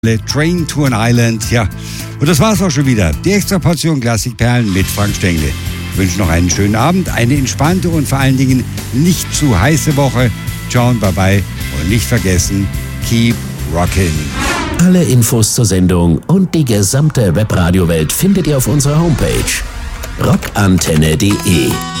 Train to an Island, ja. Und das war's auch schon wieder. Die extra Portion Klassikperlen mit Frank Stengele. Ich wünsche noch einen schönen Abend, eine entspannte und vor allen Dingen nicht zu heiße Woche. Ciao und bye-bye. Und nicht vergessen, keep rockin'. Alle Infos zur Sendung und die gesamte Webradiowelt findet ihr auf unserer Homepage rockantenne.de.